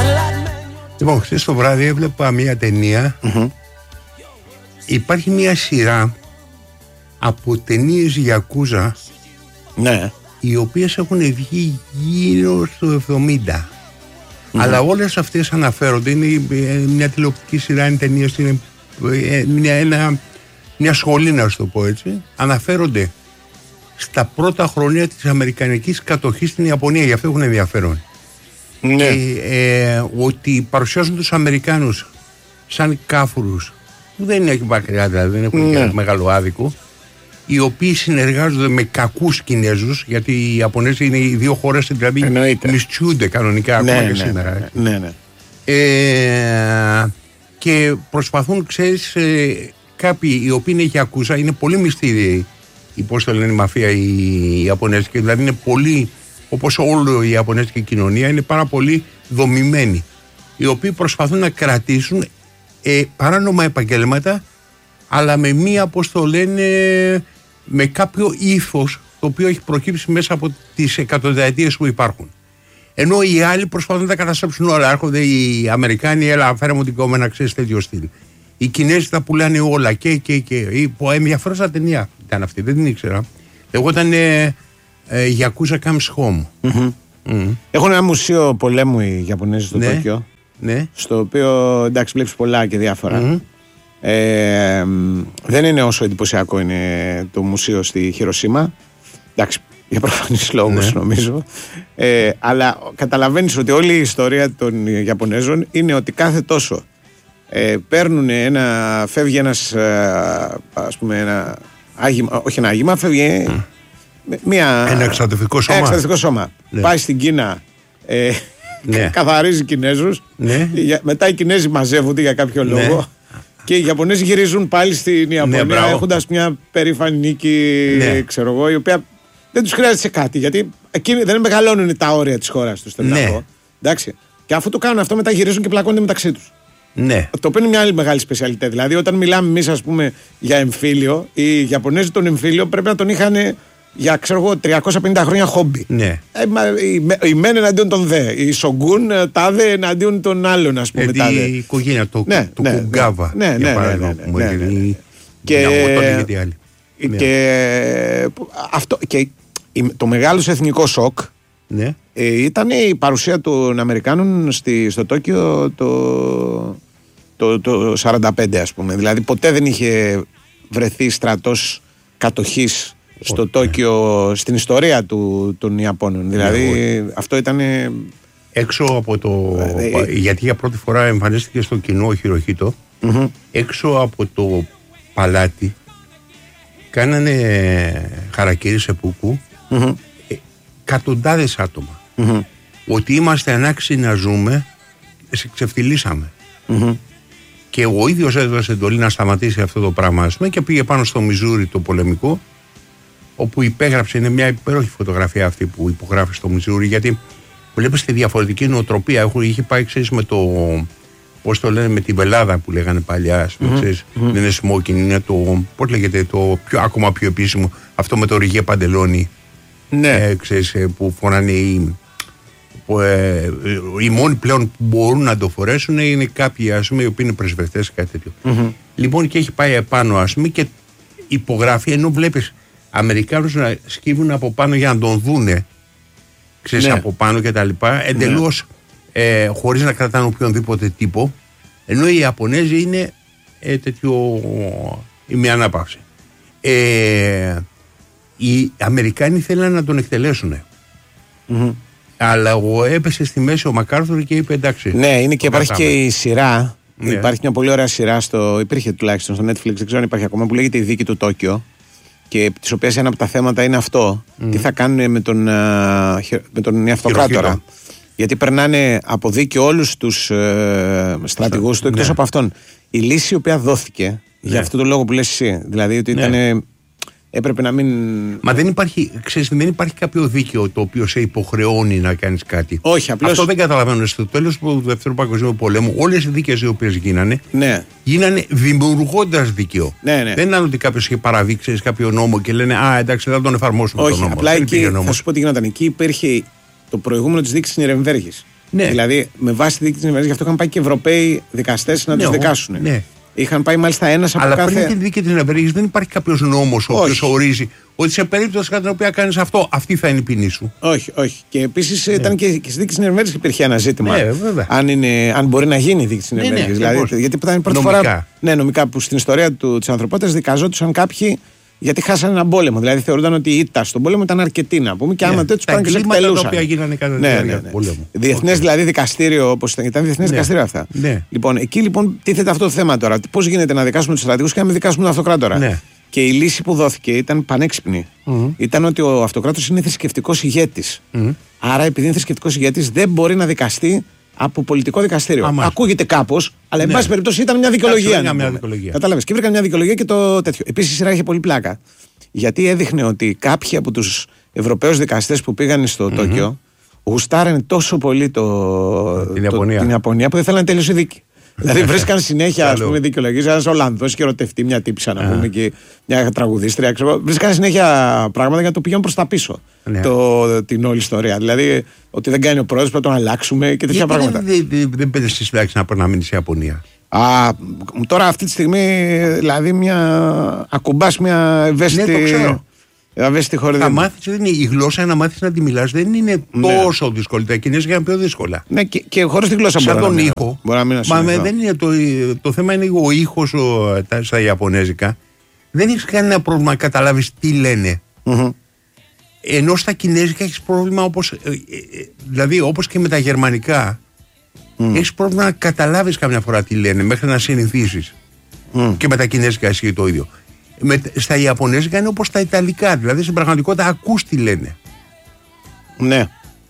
Λοιπόν, χθες το βράδυ έβλεπα μια ταινία. Υπάρχει μια σειρά από ταινίες Γιακούζα, ναι, οι οποίες έχουν βγει γύρω στο 70. Αλλά όλες αυτές αναφέρονται, είναι μια τηλεοπτική σειρά, είναι ταινίες, είναι μια σχολή, να σου το πω έτσι. Αναφέρονται στα πρώτα χρόνια της αμερικανικής κατοχής στην Ιαπωνία, γι' αυτό έχουν ενδιαφέρον. ναι. Ότι παρουσιάζουν τους Αμερικάνους σαν κάφουρους που δεν είναι μακριά, δηλαδή δεν έχουν μεγάλο άδικο, οι οποίοι συνεργάζονται με κακούς Κινέζους, γιατί οι Ιαπωνέζοι είναι οι δύο χώρες, δηλαδή μισθιούνται κανονικά ακόμα και σήμερα. Και προσπαθούν, ξέρεις, κάποιοι οι οποίοι είναι Γιακούζα, είναι πολύ μυστήριοι, πώς το λένε, η μαφία η Ιαπωνέζικη, δηλαδή είναι πολύ, όπως όλη η Ιαπωνέζικη κοινωνία, είναι πάρα πολύ δομημένοι, οι οποίοι προσπαθούν να κρατήσουν παράνομα επαγγέλματα, αλλά με μία, πώς το λένε, με κάποιο ήθος το οποίο έχει προκύψει μέσα από τις εκατονταετίες που υπάρχουν. Ενώ οι άλλοι προσπαθούν να τα καταστρέψουν όλα. Έρχονται οι Αμερικάνοι, έλα φέρε μου την κόμμενα, ξέρεις, τέτοιο στυλ. Οι Κινέζοι τα πουλάνε όλα και. Ενδιαφέρουσα ταινία ήταν αυτή, δεν την ήξερα. Εγώ ήταν Yakuza Comes Home. Έχουν ένα μουσείο πολέμου οι Ιαπωνέζοι στο Τόκιο. Ναι. Στο οποίο, εντάξει, βλέπεις πολλά και διάφορα. Δεν είναι όσο εντυπωσιακό είναι το μουσείο στη Χιροσίμα. Εντάξει, για προφανείς λόγους, νομίζω. Αλλά καταλαβαίνεις ότι όλη η ιστορία των Ιαπωνέζων είναι ότι κάθε τόσο παίρνουν φεύγει ένας, ας πούμε, ένα άγημα, όχι ένα άγημα, φεύγει ένα εξαρτητικό σώμα. Πάει στην Κίνα, καθαρίζει Κινέζους, μετά οι Κινέζοι μαζεύονται για κάποιο λόγο και οι Ιαπωνέζοι γυρίζουν πάλι στην Ιαπωνία έχοντας μια περήφανη νίκη, ξέρω εγώ, η οποία δεν τους χρειάζεται σε κάτι, γιατί εκείνοι δεν μεγαλώνουν τα όρια της χώρας τους. Εντάξει. Και αφού το κάνουν αυτό, μετά γυρίζουν και πλακώνται μεταξύ τους. Ναι. Το οποίο είναι μια άλλη μεγάλη σπεσιαλιτέ. Δηλαδή, όταν μιλάμε εμείς, ας πούμε, για εμφύλιο, οι Ιαπωνέζοι τον εμφύλιο πρέπει να τον είχαν για, ξέρω εγώ, 350 χρόνια χόμπι. Ναι. Η μεν εναντίον των δε. Η Σογκούν τάδε εναντίον των άλλων, ας πούμε. Η οικογένεια, το Κουγκάβα. Ναι. Και το μεγάλο εθνικό σοκ ήταν η παρουσία των Αμερικάνων στο Τόκιο το 45, ας πούμε. Δηλαδή ποτέ δεν είχε βρεθεί στρατός κατοχής στο Τόκιο στην ιστορία των Ιαπώνων. Δηλαδή αυτό ήταν έξω από το... γιατί για πρώτη φορά εμφανίστηκε στο κοινό ο Χιροχίτο. Έξω από το παλάτι κάνανε χαρακίρι σεπούκου εκατοντάδες άτομα. Ότι είμαστε ανάξιοι να ζούμε, σε ξεφτυλίσαμε. Και ο ίδιος έδωσε εντολή να σταματήσει αυτό το πράγμα, ας πούμε, και πήγε πάνω στο Μιζούρι το πολεμικό, όπου υπέγραψε, είναι μια υπέροχη φωτογραφία αυτή που υπογράφει στο Μιζούρι, γιατί βλέπεις τη διαφορετική νοοτροπία. Είχε πάει, ξέρεις, με το, πώς το λένε, με τη βελάδα που λέγανε παλιά, ας πούμε, ξέρεις, δεν είναι smoking, είναι το, πώς λέγεται, το ακόμα πιο επίσημο, αυτό με το ριγέ παντελόνι. Ναι. Ξέρεις, που φοράνε οι μόνοι πλέον που μπορούν να το φορέσουν είναι κάποιοι, ας πούμε, οι οποίοι είναι πρεσβευτές ή κάτι τέτοιο. Λοιπόν, και έχει πάει επάνω, ας πούμε, και υπογράφει, ενώ βλέπεις Αμερικάνους να σκύβουν από πάνω για να τον δούνε, ξέρεις, από πάνω και τα λοιπά, εντελώς χωρίς να κρατάνε οποιονδήποτε τύπο, ενώ οι Ιαπωνέζοι είναι μια ανάπαυση. Οι Αμερικάνοι θέλαν να τον εκτελέσουν. Αλλά έπεσε στη μέση ο Μακάρθουρ και είπε εντάξει. Ναι, είναι και υπάρχει και η σειρά. Υπάρχει μια πολύ ωραία σειρά υπήρχε τουλάχιστον στο Netflix, δεν ξέρω αν υπάρχει ακόμα, που λέγεται Η Δίκη του Τόκιο. Και της οποίας ένα από τα θέματα είναι αυτό. Τι θα κάνουν με τον αυτοκράτορα. Γιατί περνάνε από δίκη όλους τους στρατηγούς του εκτός από αυτόν. Η λύση η οποία δόθηκε για αυτό το λόγο που λες εσύ. Δηλαδή ότι ήταν. Έπρεπε να μην. Μα δεν υπάρχει, ξέρεις, δεν υπάρχει κάποιο δίκαιο το οποίο σε υποχρεώνει να κάνεις κάτι. Όχι, απλώς. Αυτό δεν καταλαβαίνω. Στο τέλος του Δεύτερου Παγκοσμίου Πολέμου, όλες οι δίκες οι οποίες γίνανε δημιουργώντας δίκαιο. Δεν ήταν ότι κάποιος είχε παραδείξει κάποιο νόμο και λένε α, εντάξει, δεν θα τον εφαρμόσουμε τον νόμο. Απλά εκεί, θα σου πω τι γινόταν. Εκεί υπήρχε το προηγούμενο της δίκης της Νιρεμβέργης. Ναι. Δηλαδή, με βάση τη δίκη της Νιρνβέργης, γι' αυτό είχαν πάει και Ευρωπαίοι δικαστές να τους δικάσουν. Ναι. Είχαν πάει μάλιστα ένας από αλλά κάθε. πριν την δίκη της Νιρνβέργης δεν υπάρχει κάποιος νόμος ο οποίος ορίζει ότι σε περίπτωση κατά την οποία κάνεις αυτό, αυτή θα είναι η ποινή σου. Όχι. Και επίσης ήταν και στη δίκη της Νιρνβέργης υπήρχε ένα ζήτημα. Ναι, βέβαια. Αν μπορεί να γίνει η δίκη της Νιρνβέργης. Ναι, δηλαδή, γιατί ήταν η πρώτη φορά. Ναι, νομικά που στην ιστορία της ανθρωπότητας δικαζόντουσαν κάποιοι. Γιατί χάσανε έναν πόλεμο. Δηλαδή θεωρούνταν ότι η ήττα στον πόλεμο ήταν αρκετή, να πούμε, και άμα τέτοιου πάνε και σε εκτελούσαν. Τα οποία γίνανε κατά τη διάρκεια του πολέμου. Διεθνές δηλαδή δικαστήριο, όπως ήταν διεθνές δικαστήριο αυτά. Ναι. Λοιπόν, εκεί λοιπόν τίθεται αυτό το θέμα τώρα. Πώς γίνεται να δικάσουμε τους στρατηγούς και να μην δικάσουμε τον αυτοκράτορα. Ναι. Και η λύση που δόθηκε ήταν πανέξυπνη. Ήταν ότι ο αυτοκράτορας είναι θρησκευτικός ηγέτης. Άρα, επειδή είναι θρησκευτικός ηγέτης, δεν μπορεί να δικαστεί από πολιτικό δικαστήριο. Ακούγεται κάπως, αλλά εν πάση περιπτώσει ήταν μια δικαιολογία. Κατάλαβες. Και βρήκαν μια δικαιολογία και το τέτοιο. Επίσης η σειρά είχε πολύ πλάκα. Γιατί έδειχνε ότι κάποιοι από τους Ευρωπαίους δικαστές που πήγαν στο Τόκιο γουστάρανε τόσο πολύ την Ιαπωνία που δεν θέλανε να τελειώσει η δίκη. Δηλαδή βρίσκαν συνέχεια δικαιολογίες. Ένας Ολλανδός και ερωτευτεί μια τύψα να πούμε και μια τραγουδίστρια. Βρίσκαν συνέχεια πράγματα για να το πηγαίνουν προς τα πίσω την όλη ιστορία. Δηλαδή ότι δεν κάνει ο πρόεδρος, πρέπει να τον αλλάξουμε και τέτοια πράγματα. Δεν πέντε στις φυλάξεις να μείνει σε Ιαπωνία. Τώρα αυτή τη στιγμή δηλαδή ακουμπάς μια ευαίσθητη. Ναι, το ξέρω. Θα μάθεις, η γλώσσα να μάθεις να τη μιλάς δεν είναι τόσο δύσκολη. Τα κινέζικα είναι πιο δύσκολα. Ναι, και χωρίς τη γλώσσα σαν τον ήχο. Δεν είναι το θέμα είναι ο ήχος στα Ιαπωνέζικα. Δεν έχεις κανένα πρόβλημα να καταλάβεις τι λένε. Ενώ στα Κινέζικα έχεις πρόβλημα δηλαδή όπως και με τα Γερμανικά. Έχεις πρόβλημα να καταλάβεις καμιά φορά τι λένε μέχρι να συνηθίσεις. Και με τα Κινέζικα ισχύει το ίδιο. Στα Ιαπωνέζικα είναι όπως τα Ιταλικά. Δηλαδή στην πραγματικότητα ακούς τι λένε. Ναι.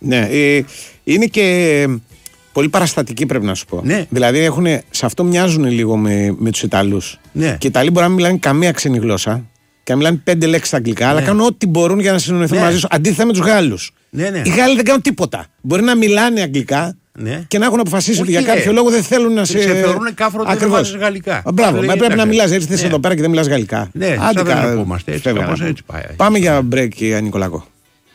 Είναι και πολύ παραστατικοί, πρέπει να σου πω. Ναι. Δηλαδή σε αυτό μοιάζουν λίγο με τους Ιταλούς. Ναι. Και οι Ιταλοί μπορεί να μιλάνε καμία ξένη γλώσσα και να μιλάνε 5 λέξεις στα αγγλικά, αλλά κάνουν ό,τι μπορούν για να συνεννοηθούν μαζί σου. Αντίθετα με τους Γάλλους. Οι Γάλλοι δεν κάνουν τίποτα. Μπορεί να μιλάνε αγγλικά. Ναι. Και να έχουν αποφασίσει ότι για κάποιο λόγο δεν θέλουν να σε. Σε θεωρούν κάφρο ότι δεν βάζεις γαλλικά. Μπράβο, μα πρέπει να μιλάς. Έρθεις εδώ πέρα και δεν μιλάς γαλλικά. Ναι, έτσι πάει. Πάμε για break, κύριε Νικολάκο.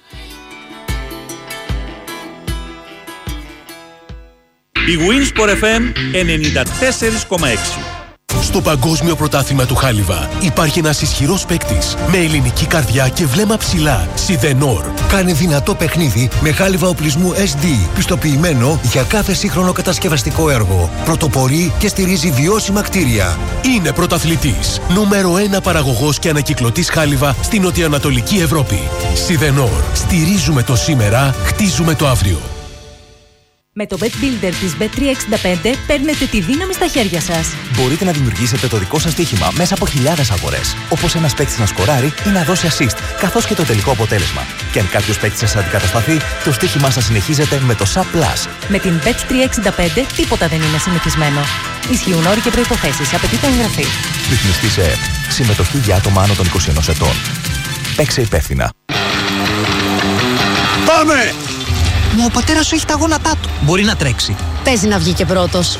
Η Winsport FM 94,6. Στο Παγκόσμιο Πρωτάθλημα του Χάλιβα υπάρχει ένας ισχυρός παίκτης με ελληνική καρδιά και βλέμμα ψηλά. Σιδενόρ. Κάνει δυνατό παιχνίδι με χάλιβα οπλισμού SD, πιστοποιημένο για κάθε σύγχρονο κατασκευαστικό έργο. Πρωτοπορεί και στηρίζει βιώσιμα κτίρια. Είναι πρωταθλητής. Νούμερο 1 παραγωγός και ανακυκλωτής χάλιβα στην νοτιοανατολική Ευρώπη. Σιδενόρ. Στηρίζουμε το σήμερα, χτίζουμε το αύριο. Με το Bet Builder της Bet365 παίρνετε τη δύναμη στα χέρια σας. Μπορείτε να δημιουργήσετε το δικό σας στοίχημα μέσα από χιλιάδες αγορές. Όπως ένας παίκτης να σκοράρει ή να δώσει assist, καθώς και το τελικό αποτέλεσμα. Και αν κάποιος παίκτης σας αντικατασταθεί, το στοίχημά σας συνεχίζεται με το SAP+. Με την Bet365 τίποτα δεν είναι συνηθισμένο. Ισχύουν όροι και προϋποθέσεις. Απαιτείται εγγραφή. Ρυθμιστή σε ΕΕΠ. Συμμετοχή για άτομα άνω των 21 ετών. Παίξε υπεύθυνα. Πάμε! Μα ο πατέρας σου έχει τα γόνατά του. Μπορεί να τρέξει. Παίζει να βγει και πρώτος.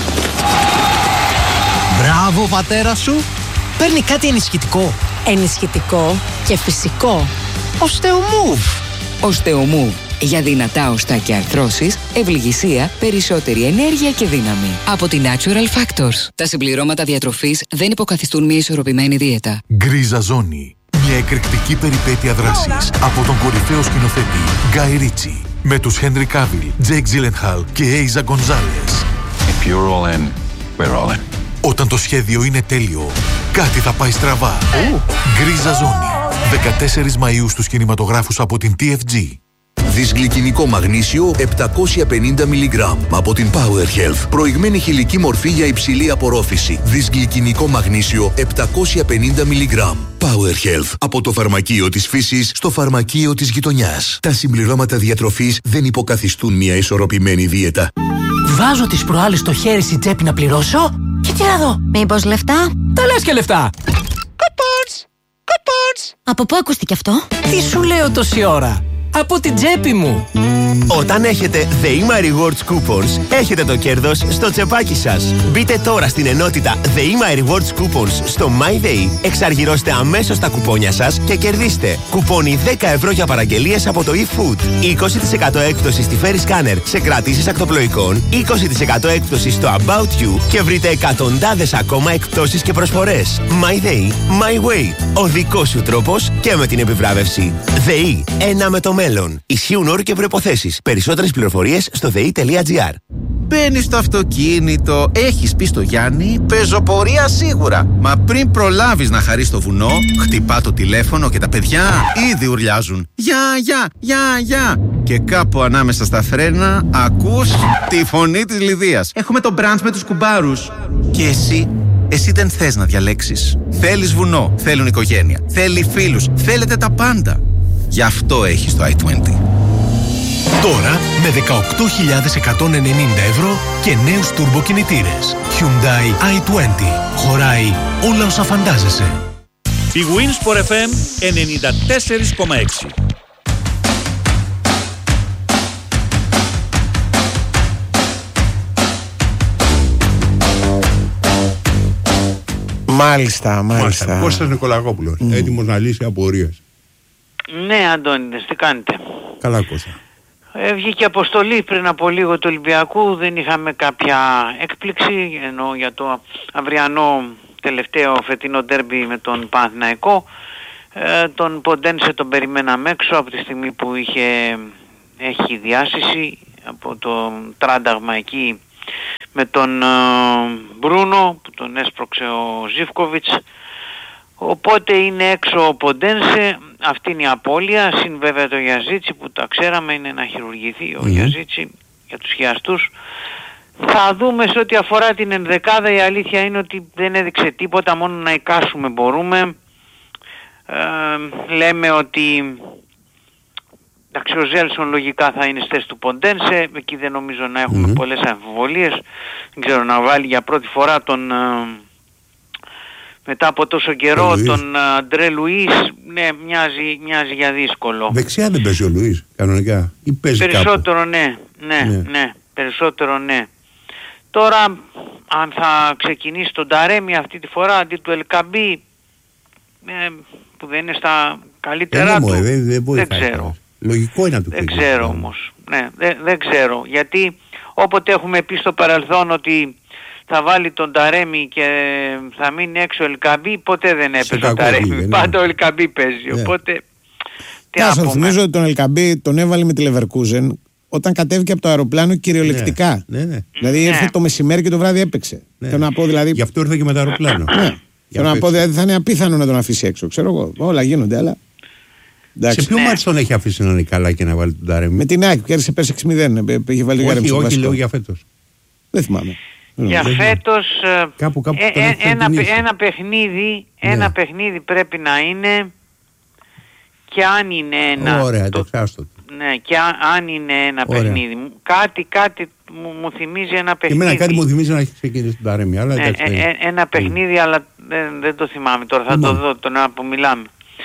Μπράβο, πατέρα σου. Παίρνει κάτι ενισχυτικό. Ενισχυτικό και φυσικό. Osteomove. Osteomove. Για δυνατά οστά και αρθρώσεις, ευληγησία, περισσότερη ενέργεια και δύναμη. Από τη Natural Factors. Τα συμπληρώματα διατροφής δεν υποκαθιστούν μια ισορροπημένη δίαιτα. Γκρίζα ζώνη. Μια εκρηκτική περιπέτεια δράσης από τον κορυφαίο σκηνοθέτη Γκάι Ρίτσι. Με τους Χένρι Κάβιλ, Τζέικ Τζίλενχαλ και Έιζα Γκονζάλες. If you're all in, we're all in. Όταν το σχέδιο είναι τέλειο, κάτι θα πάει στραβά. Γκρίζα ζώνη. 14 Μαΐου στους κινηματογράφους από την TFG. Δυσγλυκινικό μαγνήσιο 750 mg από την Power Health. Προηγμένη χηλική μορφή για υψηλή απορρόφηση. Δυσγλυκινικό μαγνήσιο 750 mg. Power Health. Από το φαρμακείο της φύσης στο φαρμακείο της γειτονιάς. Τα συμπληρώματα διατροφής δεν υποκαθιστούν μια ισορροπημένη δίαιτα. Βάζω τις προάλλες το χέρι στη τσέπη να πληρώσω και τι να δω. Μήπως λεφτά? Τα λες και λεφτά. Από πού ακούστηκε αυτό? Τι σου λέω τόση ώρα. Από την τσέπη μου. Όταν έχετε The Ima Rewards Coupons, έχετε το κέρδος στο τσεπάκι σας. Μπείτε τώρα στην ενότητα The Ima Rewards Coupons στο MyDay, εξαργυρώστε αμέσως τα κουπόνια σας και κερδίστε κουπόνι 10 ευρώ για παραγγελίες από το eFood, 20% έκπτωση στη Ferry Scanner σε κρατήσεις ακτοπλοϊκών, 20% έκπτωση στο About You και βρείτε εκατοντάδες ακόμα εκπτώσεις και προσφορές. MyDay, My Way. Ο δικός σου τρόπος και με την επιβράβευση. ΔΕΗ, ένα με το μέλλον. Ισχύουν όροι και προϋποθέσεις. Περισσότερες πληροφορίες στο ΔΕΗ.gr. Μπαίνεις στο αυτοκίνητο, έχεις πει στο Γιάννη, πεζοπορία σίγουρα. Μα πριν προλάβεις να χαρείς το βουνό, χτυπά το τηλέφωνο και τα παιδιά ήδη ουρλιάζουν. Γεια. Και κάπου ανάμεσα στα φρένα ακούς τη φωνή της Λιδίας. Έχουμε το μπραντς με τους κουμπάρους. Και εσύ δεν θες να διαλέξεις. Θέλεις βουνό, θέλουν οικογένεια, θέλει φίλους, θέλετε τα πάντα. Γι' αυτό έχεις το i20. Τώρα με 18.190 ευρώ και νέους τουρμποκινητήρες. Hyundai i20. Χωράει όλα όσα φαντάζεσαι. Η Wins for FM 94,6. Μάλιστα. Κώστας Νικολακόπουλος, έτοιμος να λύσει απορίες. Ναι, Αντώνιδες, τι κάνετε? Καλά, Κώστα. Βγήκε αποστολή πριν από λίγο του Ολυμπιακού, δεν είχαμε κάποια έκπληξη, ενώ για το αυριανό τελευταίο φετινό ντέρμπι με τον Παναθηναϊκό. Τον Ποντένσε τον περιμέναμε έξω από τη στιγμή που έχει διάσηση από το τράνταγμα εκεί με τον Μπρούνο που τον έσπρωξε ο Ζίβκοβιτς. Οπότε είναι έξω ο Ποντένσε, αυτή είναι η απώλεια, συν βέβαια το Γιαζίτσι που τα ξέραμε είναι να χειρουργηθεί ο Γιαζίτσι για τους χιαστούς. Θα δούμε σε ό,τι αφορά την ενδεκάδα, η αλήθεια είναι ότι δεν έδειξε τίποτα, μόνο να εικάσουμε μπορούμε. Λέμε ότι εντάξει, ο Ζέλσον λογικά θα είναι στη θέση του Ποντένσε, εκεί δεν νομίζω να έχουμε πολλές αμφιβολίες. Δεν ξέρω, να βάλει για πρώτη φορά τον... μετά από τόσο καιρό τον Αντρέ Λουίς, ναι, μοιάζει για δύσκολο. Δεξιά δεν παίζει ο Λουίς κανονικά ή παίζει περισσότερο κάπου? Ναι, περισσότερο ναι. Τώρα αν θα ξεκινήσει τον Ταρέμι αυτή τη φορά αντί του Ελκαμπή, που δεν είναι στα καλύτερά του, δεν ξέρω. Λογικό είναι να του πει. Δεν ξέρω όμως, ναι, δεν ξέρω, γιατί όποτε έχουμε πει στο παρελθόν ότι θα βάλει τον Ταρέμι και θα μείνει έξω ο Ελκαμπή, ποτέ δεν έπαιζε ο Ταρέμι. Πάντα ο Ελκαμπή παίζει. Οπότε. Τι να πούμε. Θυμίζω ότι τον Ελκαμπή τον έβαλε με τη Λεβερκούζεν όταν κατέβηκε από το αεροπλάνο κυριολεκτικά. Δηλαδή ήρθε το μεσημέρι και το βράδυ έπαιξε. Θέλω να πω, δηλαδή... Γι' αυτό ήρθε και με το αεροπλάνο. Θέλω να πω, δηλαδή θα είναι απίθανο να τον αφήσει έξω. Ξέρω εγώ. Όλα γίνονται, αλλά. Σε ποιο μάτι τον έχει αφήσει να είναι καλά και να βάλει τον Ταρέμι? Με την ΑΕΚ που κέρδισε πέρσι 6-0. Είχε βάλει το όχι, λέω για φέτος. Δεν θυμάμαι. Για φέτος κάπου ένα παιχνίδι πρέπει να είναι, και αν είναι ένα... Ωραία, το ξάστο. Ναι, και αν είναι ένα παιχνίδι. Κάτι μου θυμίζει ένα παιχνίδι. Εμένα κάτι μου θυμίζει να έχει ξεκινήσει τον Ταρέμι. Αλλά ένα παιχνίδι, αλλά δεν το θυμάμαι τώρα. Θα το δω τον ώρα που μιλάμε.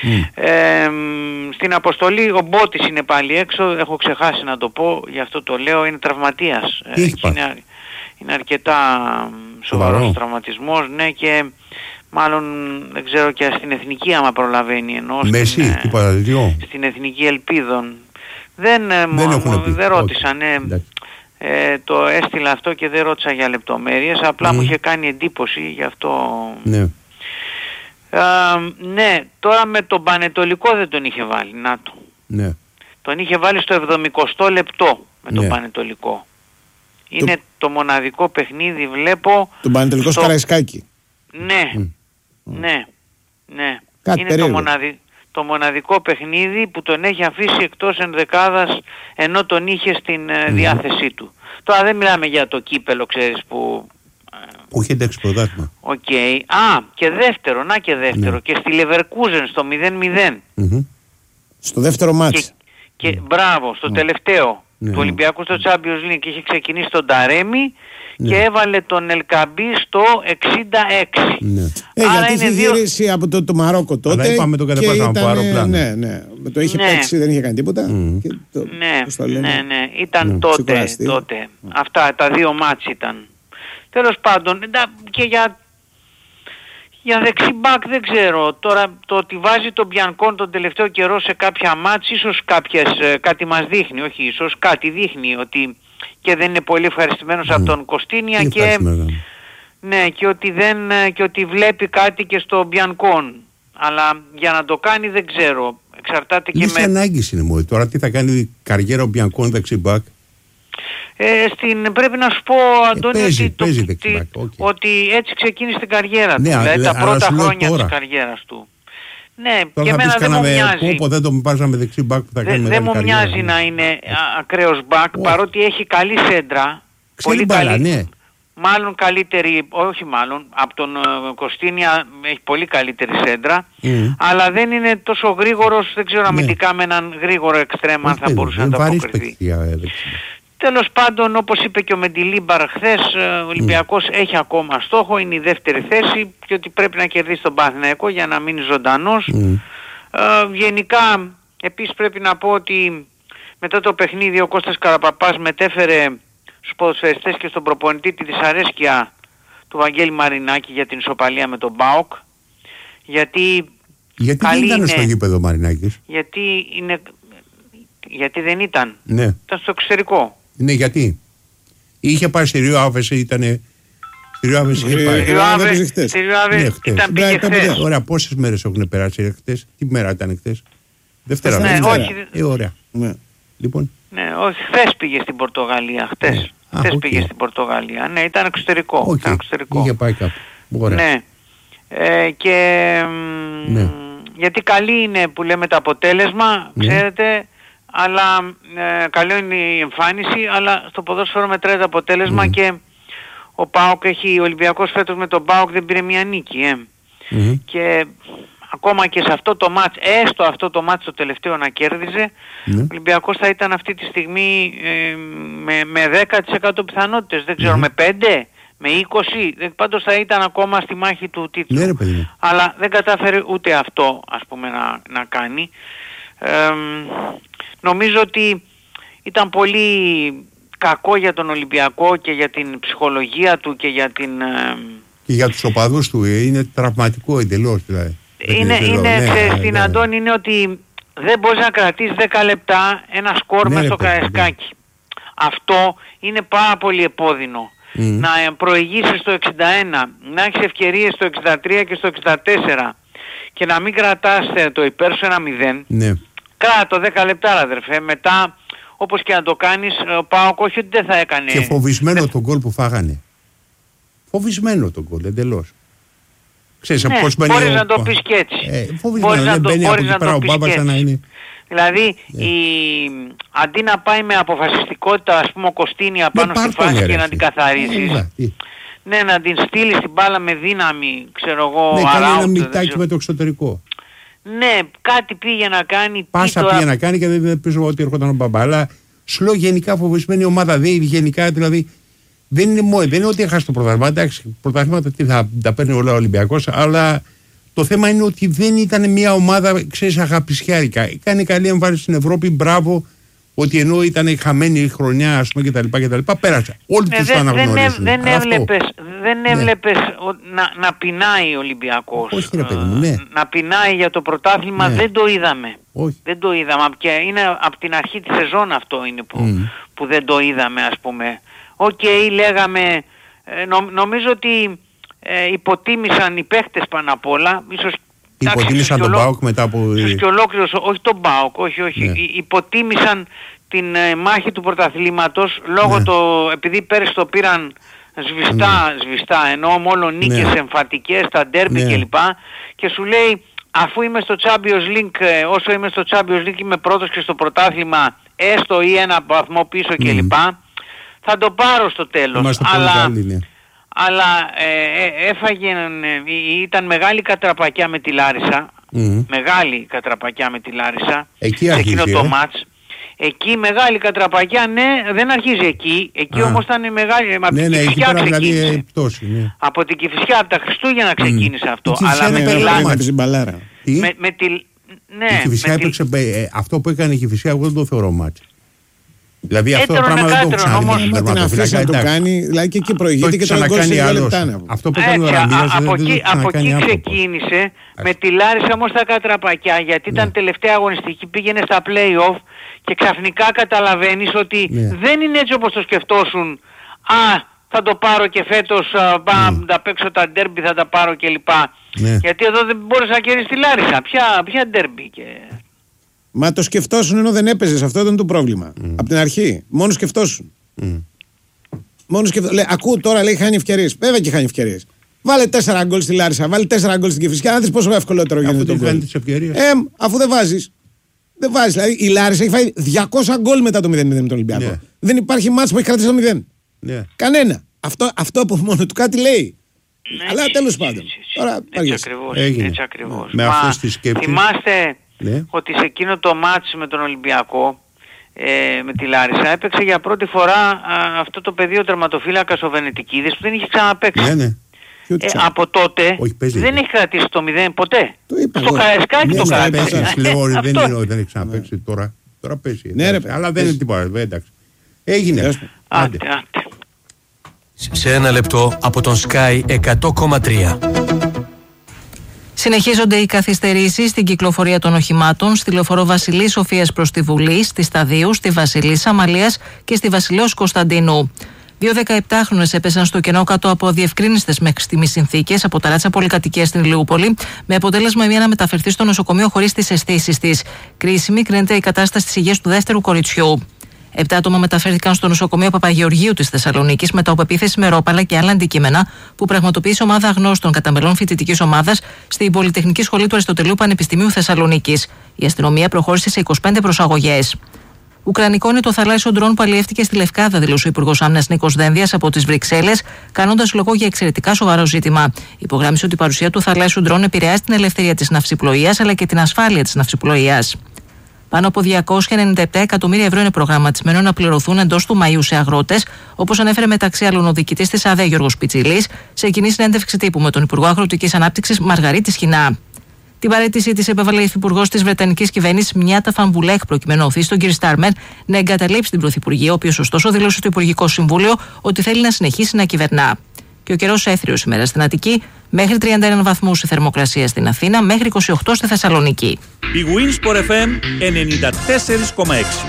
Στην αποστολή ο Μπότης είναι πάλι έξω. Έχω ξεχάσει να το πω, γι' αυτό το λέω. Είναι τραυματίας. Είναι αρκετά σοβαρός τραυματισμός, ναι, και μάλλον δεν ξέρω και στην εθνική άμα προλαβαίνει, ενώ στην εθνική Ελπίδων δεν ρώτησα, ναι, το έστειλα αυτό και δεν ρώτησα για λεπτομέρειες, απλά μου είχε κάνει εντύπωση, γι' αυτό ναι. Τώρα με τον Πανετολικό δεν τον είχε βάλει, τον είχε βάλει στο 70 λεπτό με τον Πανετολικό. Είναι το μοναδικό παιχνίδι, βλέπω. Τον Πανετολικό στο Καραϊσκάκι. Ναι. Είναι το μοναδικό παιχνίδι που τον έχει αφήσει εκτός ενδεκάδας, ενώ τον είχε στην διάθεσή του. Τώρα δεν μιλάμε για το κύπελο, ξέρεις, που είχε εντάξει πρωτάθλημα. Και δεύτερο, και στη Λεβερκούζεν στο 0-0. Στο δεύτερο μάτς. Και μπράβο, στο τελευταίο. του Ολυμπιακού στο Champions League. Είχε ξεκινήσει τον Ταρέμι και έβαλε τον Ελκαμπή στο 66. Γιατί είχε γυρίσει από το Μαρόκο τότε. Αλλά είπαμε το κατεβάσαμε από αεροπλάνο. Ναι. Το είχε παίξει, δεν είχε κάνει τίποτα. Ήταν τότε. Αυτά τα 2 μάτς ήταν. Τέλος πάντων, και για δεξιμπάκ δεν ξέρω. Τώρα το ότι βάζει τον Μπιανκόν τον τελευταίο καιρό σε κάποια μάτς, ίσως κάτι μας δείχνει, όχι ίσως, κάτι δείχνει ότι και δεν είναι πολύ ευχαριστημένος από τον Κωστίνια και ότι βλέπει κάτι και στο Μπιανκόν. Αλλά για να το κάνει δεν ξέρω. Εξαρτάται και με... ανάγκης είναι μόνο. Τώρα τι θα κάνει η καριέρα ο Μπιανκόν δεξιμπάκ. Πρέπει να σου πω, Αντώνη, ότι έτσι ξεκίνησε την καριέρα του. Δηλαδή τα πρώτα χρόνια της καριέρας του. Ναι, τώρα και εμένα δεν μου μοιάζει. Δεν τον βάζαμε δεξί μπακ που θα κάνει δεν μου μοιάζει να είναι ακραίος μπακ, παρότι έχει καλή σέντρα. Πολύ καλή. Μάλλον καλύτερη, όχι μάλλον, από τον Κωστίνια έχει πολύ καλύτερη σέντρα, αλλά δεν είναι τόσο γρήγορος, δεν ξέρω αμυντικά με έναν γρήγορο εξτρέμ αν θα μπορούσε να το αποκριθεί. Τέλος πάντων, όπως είπε και ο Μεντιλίμπαρ χθες, ο Ολυμπιακός έχει ακόμα στόχο, είναι η δεύτερη θέση και ότι πρέπει να κερδίσει τον Παναθηναϊκό για να μείνει ζωντανός. Γενικά, επίσης πρέπει να πω ότι μετά το παιχνίδι ο Κώστας Καραπαπάς μετέφερε στους ποδοσφαιριστές και στον προπονητή τη δυσαρέσκεια του Βαγγέλη Μαρινάκη για την ισοπαλία με τον ΠΑΟΚ. Γιατί δεν ήταν στο γήπεδο Μαρινάκης. Γιατί δεν ήταν. Ναι. Ήταν στο εξωτερικό. Ναι, γιατί. Είχε πάει στη Ρίο Άβεση, ήτανε... Στη Ρίο Άβεση είχε πάει. Στη Ρίο Άβεση ήταν πήγε χθες. Ωραία, πόσες μέρες έχουν περάσει χθες. Τι μέρα ήταν χθες. Δευτέρα. Ναι, όχι. Ωραία. Λοιπόν. Ναι, όχι, χθες πήγε στην Πορτογαλία. Χθες πήγε στην Πορτογαλία. Ναι, ήταν εξωτερικό. Είχε πάει κάπου. Ωραία. Ναι. Γιατί καλή είναι που λέμε το αποτέλεσμα, ξέρετε, αλλά καλό είναι η εμφάνιση, αλλά στο ποδόσφαιρο μετράει το αποτέλεσμα και ο Ολυμπιακός φέτος με τον ΠΑΟΚ δεν πήρε μια νίκη. Και ακόμα και σε αυτό το μάτς, έστω αυτό το μάτς το τελευταίο να κέρδιζε, ο Ολυμπιακός θα ήταν αυτή τη στιγμή με 10% πιθανότητες, δεν ξέρω, με 5%, με 20%, πάντως θα ήταν ακόμα στη μάχη του τίτλου. Ναι, αλλά δεν κατάφερε ούτε αυτό, ας πούμε, να κάνει. Νομίζω ότι ήταν πολύ κακό για τον Ολυμπιακό και για την ψυχολογία του και για την... Και για τους οπαδούς του, είναι τραυματικό εντελώς δηλαδή. Στην Αντώνη είναι ότι δεν μπορείς να κρατήσεις 10 λεπτά ένα σκορ μες στο Καραϊσκάκι. Αυτό είναι πάρα πολύ επώδυνο. Να προηγήσεις στο 61, να έχεις ευκαιρίες στο 63 και στο 64 και να μην κρατάς το υπέρ σου 1-0. Κράτο 10 λεπτά, αδερφέ. Μετά, όπως και να το κάνεις, ο ΠΑΟΚ όχι ότι δεν θα έκανε. Και φοβισμένο τον γκολ που φάγανε. Φοβισμένο τον γκολ, εντελώς. Ξέρεις, μπορείς να το πεις και έτσι. Μπορείς να το πεις και έτσι. Δηλαδή, αντί να πάει με αποφασιστικότητα, ας πούμε, ο Κωστίνια πάνω στη φάση και να την καθαρίσεις, να την στείλεις την μπάλα με δύναμη, ξέρω εγώ, κάνει ένα μυτάκι με το εξωτερικό. Ναι, κάτι πήγε να κάνει. Πάσα πήγε να κάνει και δεν πίσω ότι έρχονταν ο Μπαμπά. Αλλά σου λέω γενικά φοβισμένη ομάδα. Γενικά δηλαδή δεν είναι ότι έχασε το πρωτάθλημα. Εντάξει, πρωταθλήματα τι θα τα παίρνει όλα ο Ολυμπιακός. Αλλά το θέμα είναι ότι δεν ήταν μια ομάδα, ξέρεις, αγαπησιάρικα. Κάνει καλή εμφάνιση στην Ευρώπη. Μπράβο. Ότι ενώ ήταν χαμένη η χρονιά, ας πούμε, κτλ. Πέρασε. Όλοι τους το αναγνωρίζουν. Δεν έβλεπες να πεινάει ο Ολυμπιακός. Όχι, ρε παιδί μου, να πεινάει για το πρωτάθλημα, δεν το είδαμε. Δεν το είδαμε. Και είναι από την αρχή της σεζόν αυτό είναι που δεν το είδαμε, ας πούμε. Λέγαμε, νομίζω ότι υποτίμησαν οι παίχτες πάνω απ' όλα. Ίσως υποτίμησαν τον ΠΑΟΚ μετά από... Και ολόκληρος, όχι τον ΠΑΟΚ, όχι. Υποτίμησαν την μάχη του πρωταθλήματος λόγω επειδή πέρυσι το πήραν σβηστά, ενώ μόνο νίκες εμφατικές, τα ντέρμπι κλπ. Και σου λέει, αφού είμαι στο Champions League, όσο είμαι στο Champions League είμαι πρώτος και στο πρωτάθλημα, έστω ή ένα βαθμό πίσω κλπ. Θα το πάρω στο τέλος. Αλλά ήταν μεγάλη κατραπακιά με τη Λάρισα. Μεγάλη κατραπακιά με τη Λάρισα. Εκεί σε εκείνο το μάτς. Εκεί μεγάλη Κατραπακιά, ναι, δεν αρχίζει εκεί. Εκεί όμως ήταν η μεγάλη. Από την Κηφισιά ξεκίνησε. Δηλαδή, πτώση, ναι. Από την Κηφισιά, από τα Χριστούγεννα ξεκίνησε αυτό. Αλλά με τη η Κηφισιά έπαιξε. Αυτό που έκανε η Κηφισιά, εγώ δεν το θεωρώ μάτς. Δηλαδή αυτό το πράγμα δεν το ξανά. Μα την αφήσει να το κάνει, δηλαδή και εκεί προηγείται και το κάνει άλλο. Αυτό που έκανε ο Ραμπίδας από εκεί ξεκίνησε. Με τη Λάρισα όμως στα Κατραπακιά, γιατί ήταν τελευταία αγωνιστική, πήγαινε στα play-off και ξαφνικά καταλαβαίνεις ότι δεν είναι έτσι όπως το σκεφτόσουν. Θα το πάρω και φέτος, θα παίξω τα ντέρμπι, θα τα πάρω κλπ. Γιατί εδώ δεν μπορείς να κερδίσεις τη Λάρισα. Ποια ντέρμπι και... Μα το σκεφτόσουν ενώ δεν έπαιζες, αυτό ήταν το πρόβλημα. Από την αρχή. Μόνο σκεφτόσουν. Ακούω τώρα, λέει, χάνει ευκαιρίες. Βέβαια και χάνει ευκαιρίες. Βάλε 4 γκολ στη Λάρισα, βάλε 4 γκολ στην Κηφισιά, να δεις πόσο ευκολότερο γίνεται το γκολ. Αφού δεν βάζεις. Δεν βάζεις. Δηλαδή η Λάρισα έχει φάει 200 γκολ μετά το 0-0 με τον Ολυμπιακό. Δεν υπάρχει μάτς που έχει κρατήσει το 0. Κανένα. Αυτό από μόνο του κάτι λέει. Αλλά τέλος πάντων. Έτσι ακριβώς. Θυμάστε ότι σε εκείνο το μάτς με τον Ολυμπιακό, με τη Λάρισα, έπαιξε για πρώτη φορά αυτό το πεδίο τερματοφύλακας ο Βενετικίδης που δεν είχε ξαναπαίξει. Από τότε δεν έχει κρατήσει το 0 ποτέ. Στο Καραϊσκάκι το κράτησε. Δεν είναι ότι δεν έχει ξαναπαίξει τώρα. Τώρα πέσει. Αλλά δεν είναι τίποτα. Εντάξει. Έγινε. Άντε. Σε ένα λεπτό από τον Sky 100,3. Συνεχίζονται οι καθυστερήσεις στην κυκλοφορία των οχημάτων στη λεωφορείο Βασιλής Σοφίας προς τη Βουλή, στη Σταδίου, στη Βασιλής Αμαλίας και στη Βασιλέως Κωνσταντίνου. 2 17χρονες έπεσαν στο κενό κάτω από αδιευκρίνιστες μέχρι στιγμής συνθήκες από ταράτσα πολυκατοικία στην Ηλιούπολη, με αποτέλεσμα μία να μεταφερθεί στο νοσοκομείο χωρίς τις αισθήσεις της. Κρίσιμη κρίνεται η κατάσταση της υγείας του δεύτερου κοριτσιού. 7 άτομα μεταφέρθηκαν στο νοσοκομείο Παπαγεωργίου της Θεσσαλονίκης μετά από επίθεση με ρόπαλα και άλλα αντικείμενα που πραγματοποίησε ομάδα αγνώστων κατά μελών φοιτητικής ομάδας στην Πολυτεχνική Σχολή του Αριστοτελείου Πανεπιστημίου Θεσσαλονίκης. Η αστυνομία προχώρησε σε 25 προσαγωγές. Ουκρανικό είναι το θαλάσσιο ντρόν που αλλιεύτηκε στη Λευκάδα, δήλωσε ο Υπουργός Άμυνας Νίκος Δένδιας από τις Βρυξέλλες, κάνοντας λόγο για εξαιρετικά σοβαρό ζήτημα. Υπογράμμισε ότι η παρουσία του θαλάσσιου ντρόν επηρεάζει την ελευθερία της ναυσιπλοείας αλλά και την ασφάλεια της ναυσιπλοείας. Πάνω από 297 εκατομμύρια ευρώ είναι προγραμματισμένο να πληρωθούν εντός του Μαΐου σε αγρότες, όπως ανέφερε μεταξύ άλλων ο διοικητής της ΑΔΕ Γιώργος Πιτσιλής σε κοινή συνέντευξη τύπου με τον Υπουργό Αγροτικής Ανάπτυξης Μαργαρίτη Σχοινά. Την παραίτησή της επέβαλε η Υφυπουργός της Βρετανικής Κυβέρνησης Μιάτα Φανβουλέχ, προκειμένου να οθήσει τον κ. Στάρμερ να εγκαταλείψει την Πρωθυπουργία, ο οποίος ωστόσο δήλωσε στο Υπουργικό Συμβούλιο ότι θέλει να συνεχίσει να κυβερνά. Και ο καιρός έθριος σήμερα στην Αττική, μέχρι 31 βαθμούς η θερμοκρασία στην Αθήνα, μέχρι 28 στη Θεσσαλονίκη. Η Winsport FM 94,6.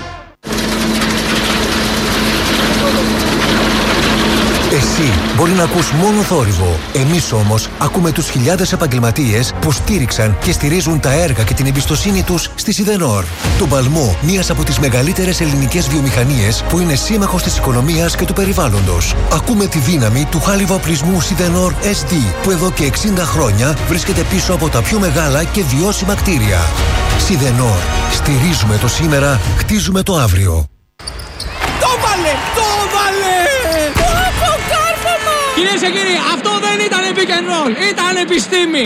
Εσύ μπορεί να ακούς μόνο θόρυβο. Εμείς όμως ακούμε τους χιλιάδες επαγγελματίες που στήριξαν και στηρίζουν τα έργα και την εμπιστοσύνη τους στη Σιδενόρ. Τον παλμό μιας από τις μεγαλύτερες ελληνικές βιομηχανίες που είναι σύμμαχος της οικονομίας και του περιβάλλοντος. Ακούμε τη δύναμη του χάλιβα οπλισμού Σιδενόρ SD που εδώ και 60 χρόνια βρίσκεται πίσω από τα πιο μεγάλα και βιώσιμα κτίρια. Σιδενόρ. Στηρίζουμε το σήμερα, χτίζουμε το αύριο. Το βάλε! Το βάλε! Κυρίες και κύριοι, αυτό δεν ήταν pick and roll, ήταν επιστήμη!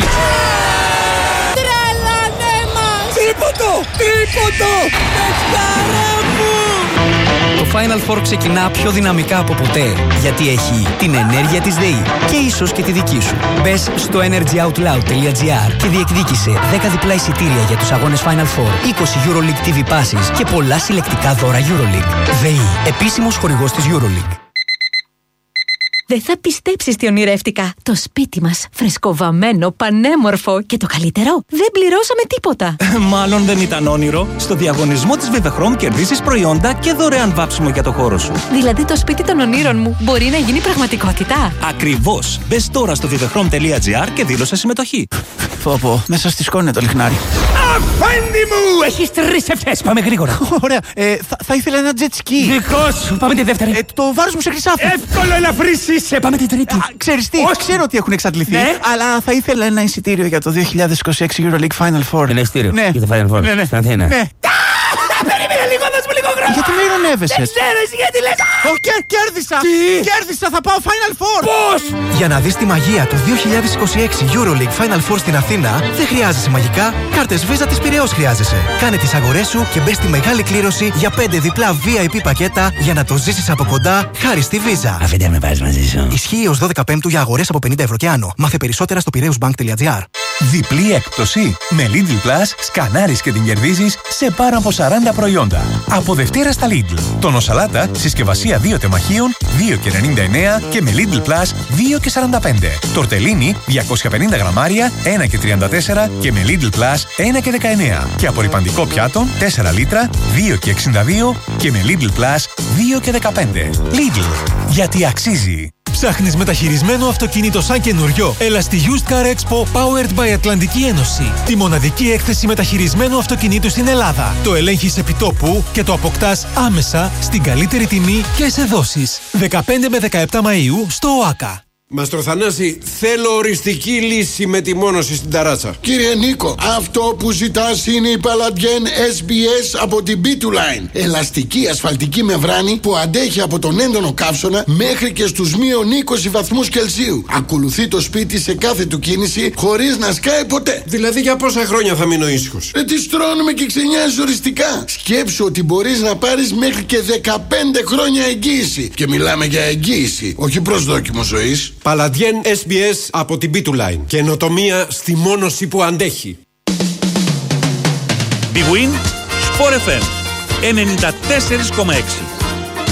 Τρελάνε μας! Τίποτο! Παιχτάρα μου! Το Final Four ξεκινά πιο δυναμικά από ποτέ, γιατί έχει την ενέργεια της ΔΕΗ και ίσως και τη δική σου. Μπες στο energyoutloud.gr και διεκδίκησε 10 διπλά εισιτήρια για τους αγώνες Final Four, 20 EuroLeague TV passes και πολλά συλλεκτικά δώρα EuroLeague. ΔΕΗ, επίσημος χορηγός της EuroLeague. Δεν θα πιστέψεις τι ονειρεύτηκα. Το σπίτι μας, φρεσκοβαμμένο, πανέμορφο και το καλύτερο, δεν πληρώσαμε τίποτα. Μάλλον δεν ήταν όνειρο. Στο διαγωνισμό της Vivechrome κερδίσεις προϊόντα και δωρεάν βάψιμο για το χώρο σου. Δηλαδή το σπίτι των ονείρων μου μπορεί να γίνει πραγματικότητα. Ακριβώς. Μπες τώρα στο vivechrome.gr και δήλωσε συμμετοχή. Πω, μέσα στη σκόνη το λιχνάρι. Αφέντη μου! Έχεις 3 ευχές. Πάμε γρήγορα. Ωραία. Θα ήθελα ένα jet ski. Δικό σου. Πάμε τη δεύτερη. Το βάρος μου σε χρυσάφι. Εύκολο ελαφρύς είσαι. Πάμε την τρίτη. Ξέρεις τι, ξέρω ότι έχουν εξαντληθεί. Αλλά θα ήθελα ένα εισιτήριο για το 2026 EuroLeague Final Four. Ένα εισιτήριο για το Final Four. Ναι. Στην Αθήνα. Περίμενε λίγο, δώσ' μου λίγο χρόνο. Γιατί με ειρωνεύεσαι? Δεν ξέρω, εσύ γιατί λες. Κέρδισα! Τι? Κέρδισα, θα πάω Final Four! Πώς? Για να δεις τη μαγεία του 2026 EuroLeague Final Four στην Αθήνα, δεν χρειάζεσαι μαγικά, κάρτες Visa της Πειραιώς χρειάζεσαι. Κάνε τις αγορές σου και μπες στη μεγάλη κλήρωση για 5 διπλά VIP πακέτα για να το ζήσεις από κοντά χάρη στη Visa. Αφήντε με πας μαζί σου. Ισχύει ως 12 Πέμπτου για αγορές από 50 ευρώ και άνω. Μάθε περισσότερα στο piraeusbank.gr. Διπλή έκπτωση. Με Lidl Plus σκανάρεις και την κερδίζεις σε πάνω από 40 προϊόντα. Από Δευτέρα στα Lidl. Τόνο σαλάτα, συσκευασία 2 τεμαχίων, 2,99 και με Lidl Plus 2,45. Τορτελίνι 250 γραμμάρια, 1,34 και με Lidl Plus 1,19. Και απορρυπαντικό πιάτων 4 λίτρα, 2,62 και με Lidl Plus 2,15. Lidl. Γιατί αξίζει. Ψάχνεις μεταχειρισμένο αυτοκίνητο σαν καινούριο? Έλα στη Used Car Expo Powered by Ατλαντική Ένωση. Τη μοναδική έκθεση μεταχειρισμένου αυτοκινήτου στην Ελλάδα. Το ελέγχεις επί τόπου και το αποκτάς άμεσα στην καλύτερη τιμή και σε δόσεις. 15 με 17 Μαΐου στο ΟΑΚΑ. Μαστρο Θανάση, θέλω οριστική λύση με τη μόνωση στην ταράτσα. Κύριε Νίκο, αυτό που ζητάς είναι η Paladien SBS από την B2Line. Ελαστική ασφαλτική μεμβράνη που αντέχει από τον έντονο καύσωνα μέχρι και στους μείον 20 βαθμούς Κελσίου. Ακολουθεί το σπίτι σε κάθε του κίνηση χωρίς να σκάει ποτέ. Δηλαδή για πόσα χρόνια θα μείνω ήσυχος? Τι στρώνουμε και ξενιάζεις οριστικά. Σκέψου ότι μπορείς να πάρεις μέχρι και 15 χρόνια εγγύηση. Και μιλάμε για εγγύηση, όχι προσδόκιμο ζωής. Paladien SBS από την B2Line. Καινοτομία στη μόνωση που αντέχει. Big Win, Sport FM 94,6.